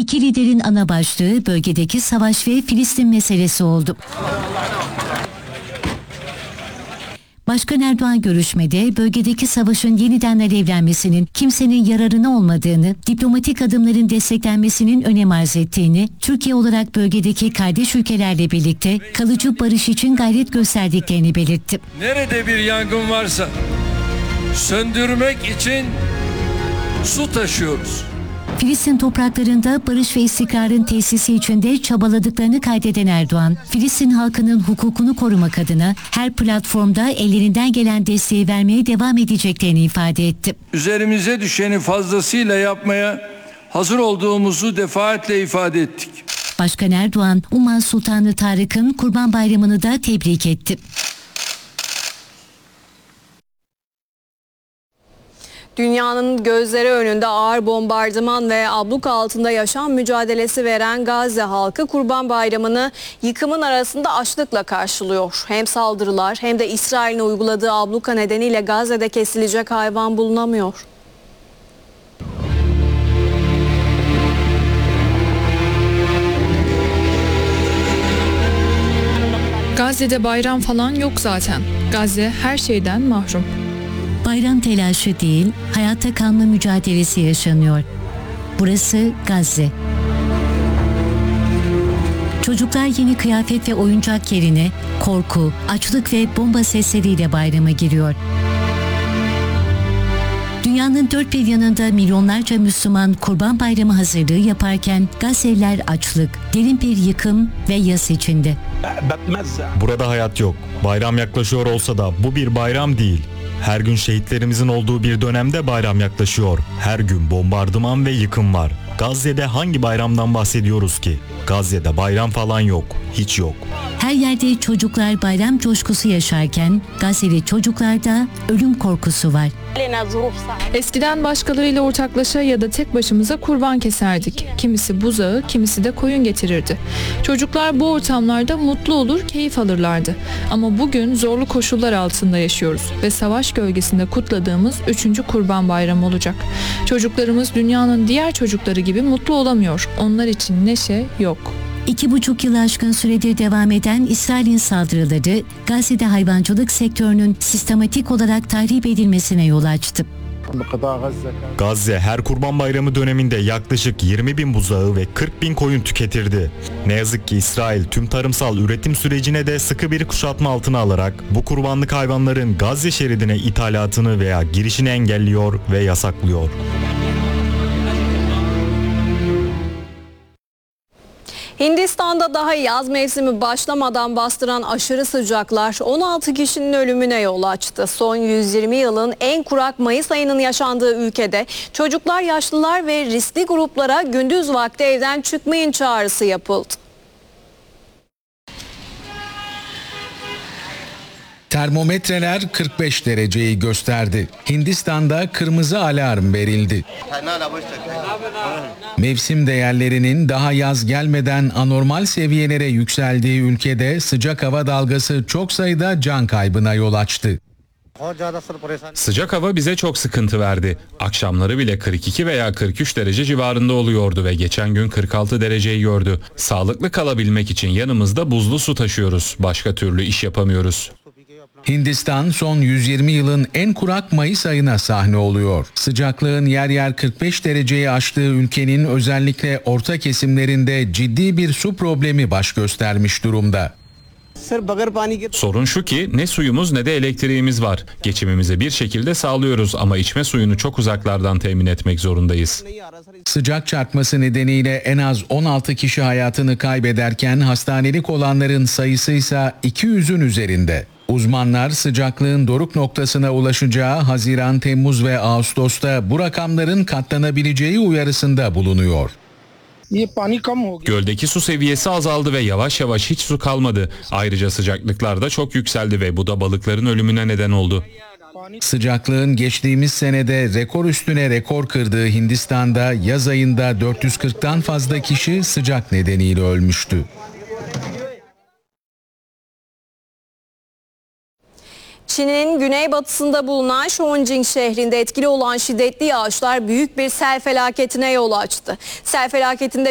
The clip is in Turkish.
İki liderin ana başlığı bölgedeki savaş ve Filistin meselesi oldu. Başkan Erdoğan görüşmede bölgedeki savaşın yeniden alevlenmesinin kimsenin yararına olmadığını, diplomatik adımların desteklenmesinin önem arz ettiğini, Türkiye olarak bölgedeki kardeş ülkelerle birlikte kalıcı barış için gayret gösterdiklerini belirtti. Nerede bir yangın varsa söndürmek için su taşıyoruz. Filistin topraklarında barış ve istikrarın tesisi için de çabaladıklarını kaydeden Erdoğan, Filistin halkının hukukunu korumak adına her platformda ellerinden gelen desteği vermeye devam edeceklerini ifade etti. Üzerimize düşeni fazlasıyla yapmaya hazır olduğumuzu defaatle ifade ettik. Başkan Erdoğan, Umman Sultanı Tarık'ın Kurban Bayramı'nı da tebrik etti. Dünyanın gözleri önünde ağır bombardıman ve abluk altında yaşam mücadelesi veren Gazze halkı Kurban Bayramı'nı yıkımın arasında açlıkla karşılıyor. Hem saldırılar hem de İsrail'in uyguladığı abluka nedeniyle Gazze'de kesilecek hayvan bulunamıyor. Gazze'de bayram falan yok zaten. Gazze her şeyden mahrum. Bayram telaşı değil, hayatta kalma mücadelesi yaşanıyor. Burası Gazze. Çocuklar yeni kıyafet ve oyuncak yerine korku, açlık ve bomba sesleriyle bayrama giriyor. Dünyanın dört bir yanında milyonlarca Müslüman Kurban Bayramı hazırlığı yaparken Gazze'liler açlık, derin bir yıkım ve yas içinde. Burada hayat yok. Bayram yaklaşıyor olsa da bu bir bayram değil. Her gün şehitlerimizin olduğu bir dönemde bayram yaklaşıyor. Her gün bombardıman ve yıkım var. Gazze'de hangi bayramdan bahsediyoruz ki? Gazze'de bayram falan yok. Hiç yok. Her yerde çocuklar bayram coşkusu yaşarken Gazze'li çocuklarda ölüm korkusu var. Eskiden başkalarıyla ortaklaşa ya da tek başımıza kurban keserdik. Kimisi buzağı, kimisi de koyun getirirdi. Çocuklar bu ortamlarda mutlu olur, keyif alırlardı. Ama bugün zorlu koşullar altında yaşıyoruz ve savaş gölgesinde kutladığımız 3. Kurban Bayramı olacak. Çocuklarımız dünyanın diğer çocukları gibi mutlu olamıyor. Onlar için neşe yok. 2,5 yılı aşkın süredir devam eden İsrail'in saldırıları Gazze'de hayvancılık sektörünün sistematik olarak tahrip edilmesine yol açtı. Gazze her Kurban Bayramı döneminde yaklaşık 20.000 buzağı ve 40.000 koyun tüketirdi. Ne yazık ki İsrail tüm tarımsal üretim sürecine de sıkı bir kuşatma altına alarak bu kurbanlık hayvanların Gazze şeridine ithalatını veya girişini engelliyor ve yasaklıyor. Hindistan'da daha yaz mevsimi başlamadan bastıran aşırı sıcaklar 16 kişinin ölümüne yol açtı. Son 120 yılın en kurak Mayıs ayının yaşandığı ülkede çocuklar, yaşlılar ve riskli gruplara gündüz vakti evden çıkmayın çağrısı yapıldı. Termometreler 45 dereceyi gösterdi. Hindistan'da kırmızı alarm verildi. Mevsim değerlerinin daha yaz gelmeden anormal seviyelere yükseldiği ülkede sıcak hava dalgası çok sayıda can kaybına yol açtı. Sıcak hava bize çok sıkıntı verdi. Akşamları bile 42 veya 43 derece civarında oluyordu ve geçen gün 46 dereceyi gördü. Sağlıklı kalabilmek için yanımızda buzlu su taşıyoruz. Başka türlü iş yapamıyoruz. Hindistan son 120 yılın en kurak Mayıs ayına sahne oluyor. Sıcaklığın yer yer 45 dereceyi aştığı ülkenin özellikle orta kesimlerinde ciddi bir su problemi baş göstermiş durumda. Sorun şu ki ne suyumuz ne de elektriğimiz var. Geçimimizi bir şekilde sağlıyoruz ama içme suyunu çok uzaklardan temin etmek zorundayız. Sıcak çarpması nedeniyle en az 16 kişi hayatını kaybederken hastanelik olanların sayısı ise 200'ün üzerinde. Uzmanlar sıcaklığın doruk noktasına ulaşacağı Haziran, Temmuz ve Ağustos'ta bu rakamların katlanabileceği uyarısında bulunuyor. Göldeki su seviyesi azaldı ve yavaş yavaş hiç su kalmadı. Ayrıca sıcaklıklar da çok yükseldi ve bu da balıkların ölümüne neden oldu. Sıcaklığın geçtiğimiz senede rekor üstüne rekor kırdığı Hindistan'da yaz ayında 440'tan fazla kişi sıcak nedeniyle ölmüştü. Çin'in güneybatısında bulunan Chongqing şehrinde etkili olan şiddetli yağışlar büyük bir sel felaketine yol açtı. Sel felaketinde